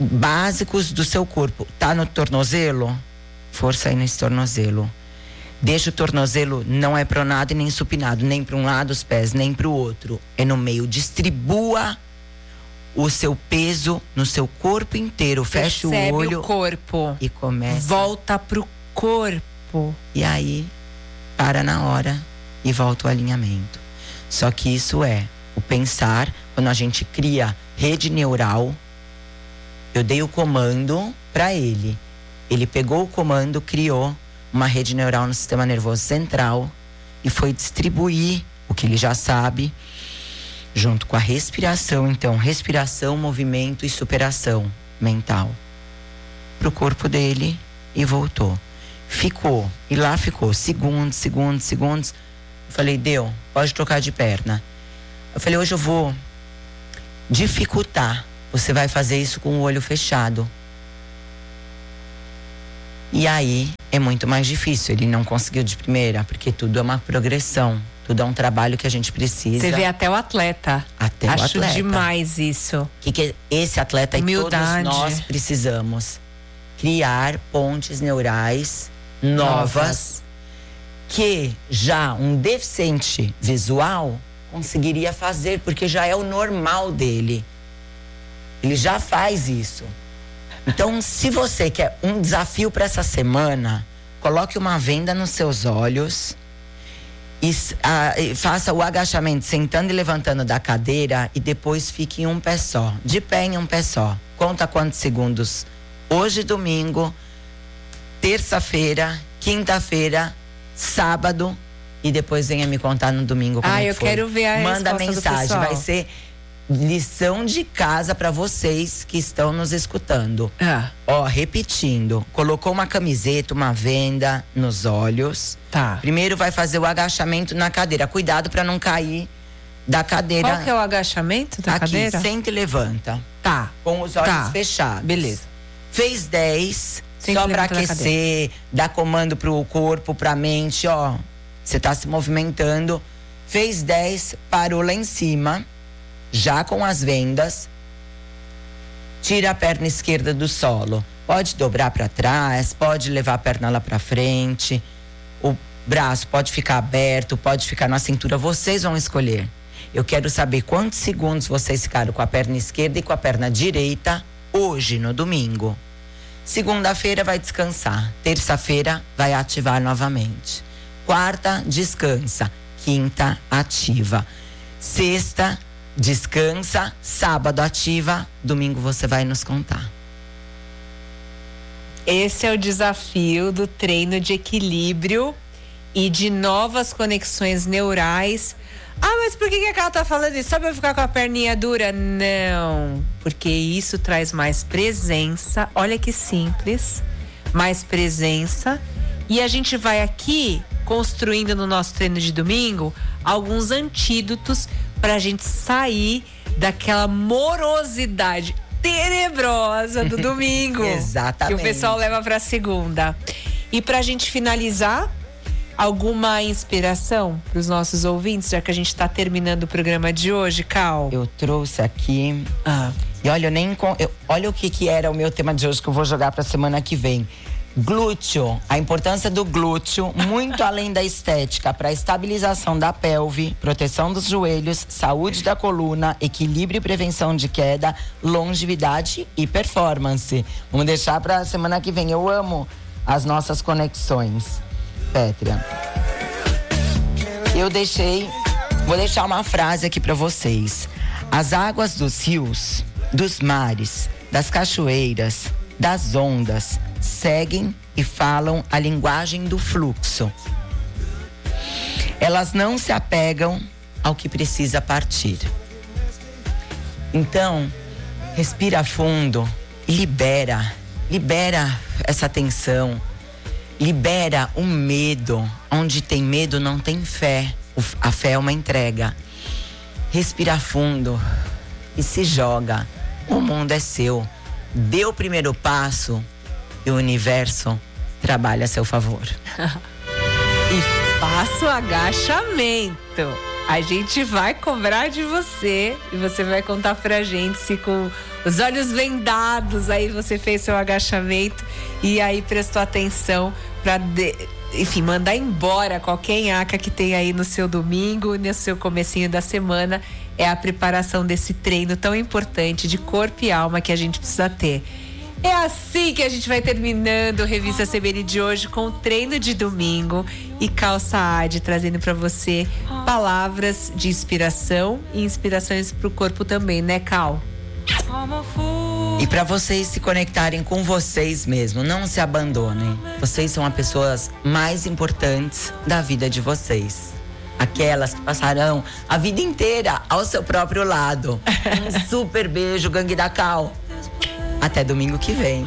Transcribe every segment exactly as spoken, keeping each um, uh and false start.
básicos do seu corpo. Tá no tornozelo? Força aí nesse tornozelo. Deixa o tornozelo, não é pronado e nem supinado, nem para um lado os pés, nem para o outro. É no meio. Distribua o seu peso no seu corpo inteiro. Fecha o olho. O corpo. E começa. Volta pro corpo. E aí, para na hora e volta o alinhamento. Só que isso é o pensar, quando a gente cria rede neural. Eu dei o comando para ele. Ele pegou o comando, criou uma rede neural no sistema nervoso central e foi distribuir o que ele já sabe, junto com a respiração. Então, respiração, movimento e superação mental pro corpo dele e voltou. Ficou, e lá ficou, segundos, segundos, segundos. Eu falei, deu, pode trocar de perna. Eu falei, hoje eu vou dificultar. Você vai fazer isso com o olho fechado. E aí é muito mais difícil. Ele não conseguiu de primeira, porque tudo é uma progressão. Tudo é um trabalho que a gente precisa. Você vê até o atleta. Até Acho o atleta. Acho demais isso. Que que esse atleta e todos nós precisamos criar pontes neurais novas, novas que já um deficiente visual conseguiria fazer, porque já é o normal dele. Ele já faz isso. Então, se você quer um desafio para essa semana, coloque uma venda nos seus olhos e, a, e faça o agachamento sentando e levantando da cadeira e depois fique em um pé só, de pé em um pé só. Conta quantos segundos. Hoje, domingo, terça-feira, quinta-feira, sábado e depois venha me contar no domingo como ah, é que eu foi. quero ver a Manda resposta mensagem, do pessoal. Vai ser lição de casa para vocês que estão nos escutando. Ah. Ó, repetindo, colocou uma camiseta, uma venda nos olhos. Tá. Primeiro vai fazer o agachamento na cadeira. Cuidado para não cair da cadeira. Qual que é o agachamento da Aqui, cadeira? senta e levanta. Tá. Com os olhos tá. fechados. Beleza. Fez dez, Senta só para aquecer, dar comando pro corpo, pra mente, ó. Você tá se movimentando. Fez dez, parou lá em cima. Já com as vendas, tira a perna esquerda do solo. Pode dobrar para trás, pode levar a perna lá para frente. O braço pode ficar aberto, pode ficar na cintura. Vocês vão escolher. Eu quero saber quantos segundos vocês ficaram com a perna esquerda e com a perna direita hoje, no domingo. Segunda-feira vai descansar. Terça-feira vai ativar novamente. Quarta, descansa. Quinta, ativa. Sexta, descansa, sábado ativa, domingo você vai nos contar. Esse é o desafio do treino de equilíbrio e de novas conexões neurais. Ah, mas por que que a Carla tá falando isso? Só pra eu ficar com a perninha dura? Não, porque isso traz mais presença. Olha que simples, mais presença. E a gente vai aqui construindo no nosso treino de domingo alguns antídotos pra gente sair daquela morosidade tenebrosa do domingo. Exatamente. Que o pessoal leva pra segunda. E pra gente finalizar, alguma inspiração pros nossos ouvintes, já que a gente tá terminando o programa de hoje, Cal? Eu trouxe aqui. Ah. E olha, eu nem. Eu, olha o que, que era o meu tema de hoje que eu vou jogar pra semana que vem. Glúteo, a importância do glúteo, muito além da estética, para estabilização da pelve, proteção dos joelhos, saúde da coluna, equilíbrio e prevenção de queda, longevidade e performance. Vamos deixar para semana que vem. Eu amo as nossas conexões, Pétria. Eu deixei, vou deixar uma frase aqui para vocês. As águas dos rios, dos mares, das cachoeiras, das ondas seguem e falam a linguagem do fluxo. Elas não se apegam ao que precisa partir. Então, respira fundo e libera, libera essa tensão, libera o medo. Onde tem medo não tem fé. A fé é uma entrega. Respira fundo e se joga. O mundo é seu. Dê o primeiro passo e o universo trabalha a seu favor. E faça o agachamento. A gente vai cobrar de você e você vai contar pra gente se com os olhos vendados, aí você fez seu agachamento e aí prestou atenção para, enfim, mandar embora qualquer nhaca que tem aí no seu domingo, no seu comecinho da semana. É a preparação desse treino tão importante de corpo e alma que a gente precisa ter. É assim que a gente vai terminando a Revista C B N de hoje, com o treino de domingo e Calça Ade, trazendo para você palavras de inspiração e inspirações para o corpo também, né, Cal? E para vocês se conectarem com vocês mesmo, não se abandonem. Vocês são as pessoas mais importantes da vida de vocês. Aquelas que passarão a vida inteira ao seu próprio lado. Um super beijo, Gangue da Cal. Até domingo que vem.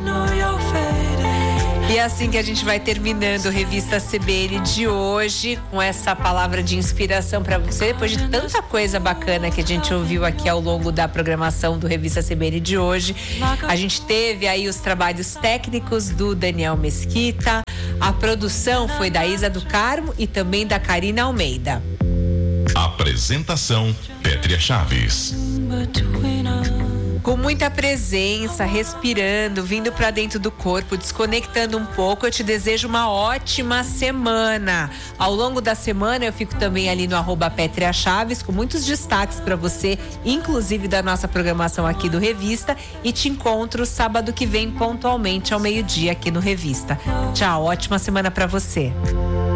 E é assim que a gente vai terminando a Revista C B N de hoje, com essa palavra de inspiração para você, depois de tanta coisa bacana que a gente ouviu aqui ao longo da programação do Revista C B N de hoje. A gente teve aí os trabalhos técnicos do Daniel Mesquita, a produção foi da Isa do Carmo e também da Karina Almeida. Apresentação: Pétria Chaves. Com muita presença, respirando, vindo para dentro do corpo, desconectando um pouco, eu te desejo uma ótima semana. Ao longo da semana eu fico também ali no arroba Pétria Chaves, com muitos destaques para você, inclusive da nossa programação aqui do Revista, e te encontro sábado que vem pontualmente ao meio-dia aqui no Revista. Tchau, ótima semana para você.